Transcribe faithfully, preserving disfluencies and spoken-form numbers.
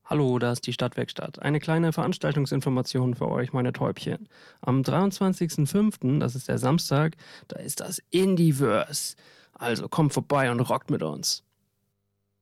Hallo, da ist die Stadtwerkstatt. Eine kleine Veranstaltungsinformation für euch, meine Täubchen. Am dreiundzwanzigsten fünften, das ist der Samstag, da ist das Indieverse. Also kommt vorbei und rockt mit uns.